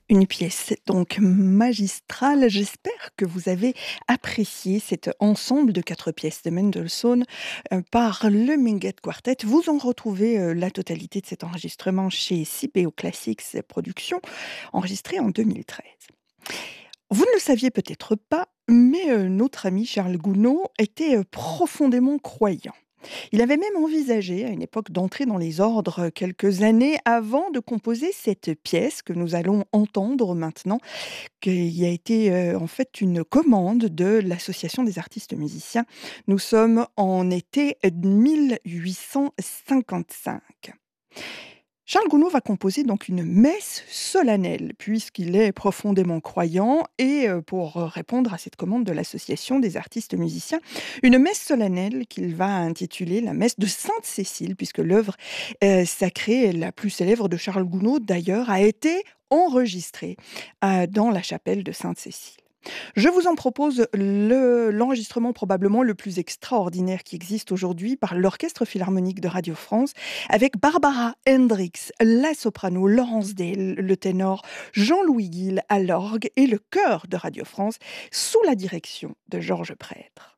Une pièce donc magistrale. J'espère que vous avez apprécié cet ensemble de 4 pièces de Mendelssohn, par le Minguett Quartet. Vous en retrouvez, la totalité de cet enregistrement chez Sibeo Classics Productions, enregistré en 2013. Vous ne le saviez peut-être pas, mais notre ami Charles Gounod était, profondément croyant. Il avait même envisagé, à une époque, d'entrer dans les ordres quelques années avant de composer cette pièce que nous allons entendre maintenant, qui a été, en fait, une commande de l'Association des artistes musiciens. Nous sommes en été 1855. Charles Gounod va composer donc une messe solennelle, puisqu'il est profondément croyant et pour répondre à cette commande de l'Association des artistes musiciens, une messe solennelle qu'il va intituler la messe de Sainte-Cécile, puisque l'œuvre sacrée la plus célèbre de Charles Gounod, d'ailleurs, a été enregistrée dans la chapelle de Sainte-Cécile. Je vous en propose l'enregistrement probablement le plus extraordinaire qui existe aujourd'hui par l'Orchestre Philharmonique de Radio France, avec Barbara Hendricks, la soprano, Laurence Day, le ténor, Jean-Louis Guil à l'orgue et le chœur de Radio France, sous la direction de Georges Prêtre.